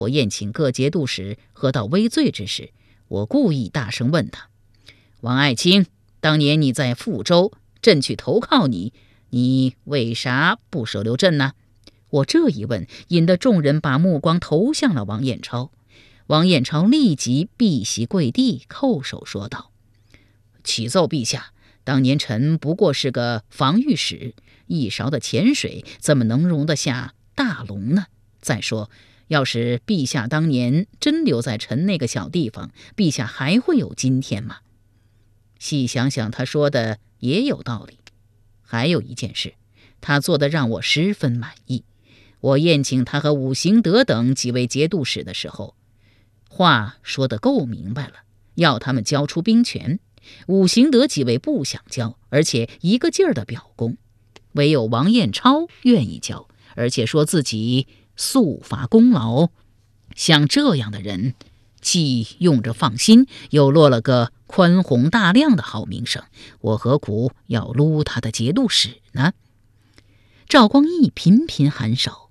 我宴请各节度使喝到微醉之时，我故意大声问他：王爱卿，当年你在富州，朕去投靠你，你为啥不收留朕呢？我这一问，引得众人把目光投向了王彦超。王彦超立即避席跪地，叩首说道：启奏陛下，当年臣不过是个防御使，一勺的浅水怎么能容得下大龙呢？再说，要是陛下当年真留在臣那个小地方，陛下还会有今天吗？细想想，他说的也有道理。还有一件事，他做得让我十分满意。我宴请他和武行德等几位节度使的时候，话说得够明白了，要他们交出兵权。武行德几位不想交，而且一个劲儿的表功，唯有王彦超愿意交，而且说自己速发功劳。像这样的人，既用着放心，又落了个宽宏大量的好名声，我何苦要撸他的节度使呢？赵光义频频颔首。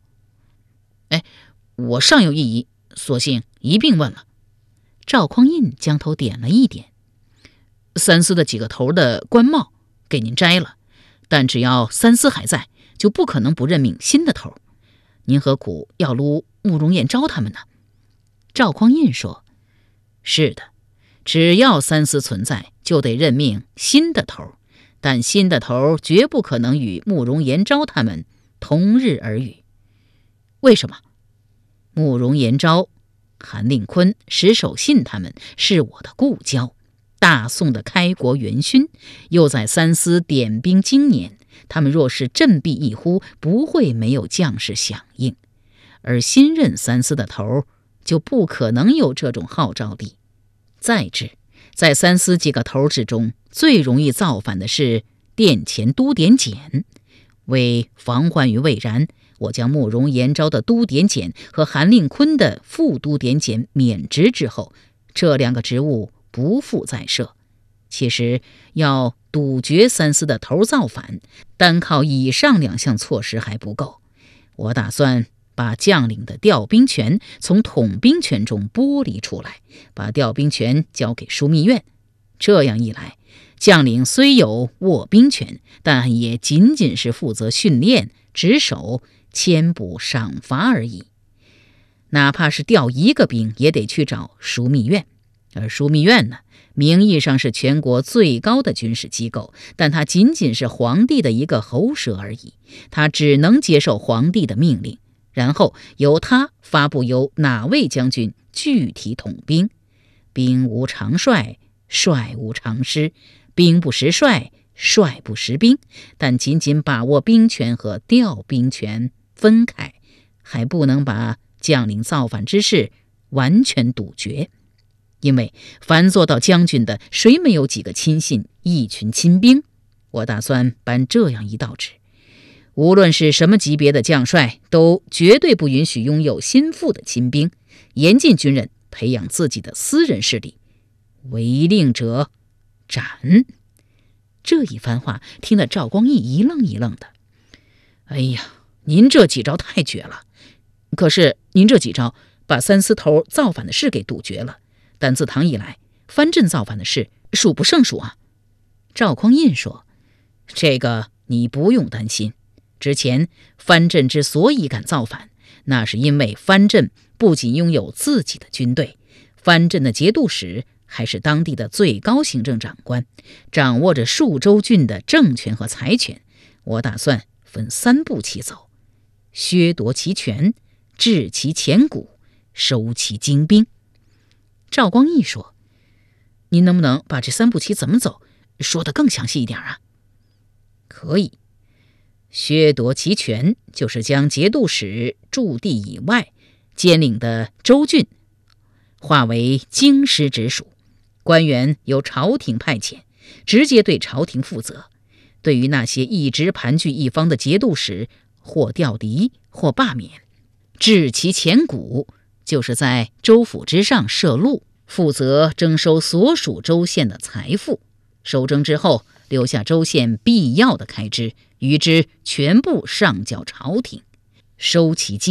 我尚有异议，索性一并问了。赵匡胤将头点了一点。三司的几个头的官帽给您摘了，但只要三司还在，就不可能不任命新的头。您何苦要撸慕容彦昭他们呢？赵匡胤说：是的，只要三司存在，就得任命新的头，但新的头绝不可能与慕容彦昭他们同日而语。为什么？慕容彦昭、韩令坤、石守信他们是我的故交，大宋的开国元勋，又在三司点兵经年，他们若是振臂一呼，不会没有将士响应。而新任三司的头就不可能有这种号召力。再之，在三司几个头之中，最容易造反的是殿前都点检。为防患于未然，我将慕容彦昭的都点检和韩令坤的副都点检免职之后，这两个职务不复再设。其实要堵绝三司的头造反，单靠以上两项措施还不够。我打算把将领的调兵权从统兵权中剥离出来，把调兵权交给枢密院。这样一来，将领虽有握兵权，但也仅仅是负责训练、值守、迁补、赏罚而已。哪怕是调一个兵，也得去找枢密院。而枢密院呢，名义上是全国最高的军事机构，但它仅仅是皇帝的一个喉舌而已。它只能接受皇帝的命令，然后由他发布由哪位将军具体统兵。兵无常帅，帅无常师，兵不识帅，帅不识兵。但仅仅把握兵权和调兵权分开，还不能把将领造反之事完全堵绝。因为凡做到将军的，谁没有几个亲信、一群亲兵？我打算颁这样一道旨：无论是什么级别的将帅，都绝对不允许拥有心腹的亲兵，严禁军人培养自己的私人势力，违令者斩。这一番话听得赵光义一愣一愣的。哎呀，您这几招太绝了！可是您这几招把三司头造反的事给杜绝了，但自唐以来，藩镇造反的事数不胜数啊。赵匡胤说：这个你不用担心，之前藩镇之所以敢造反，那是因为藩镇不仅拥有自己的军队，藩镇的节度使还是当地的最高行政长官，掌握着数州郡的政权和财权。我打算分三步棋走：削夺其权，治其前谷，收其精兵。赵光义说：您能不能把这三步棋怎么走说得更详细一点啊？可以。削夺其权就是将节度使驻地以外兼领的州郡划为京师直属，官员由朝廷派遣，直接对朝廷负责。对于那些一直盘踞一方的节度使，或调离或罢免。治其前谷就是在州府之上设路，负责征收所属州县的财富，收征之后留下州县必要的开支，余之全部上缴朝廷。收其精兵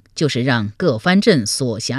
就是让各藩镇所辖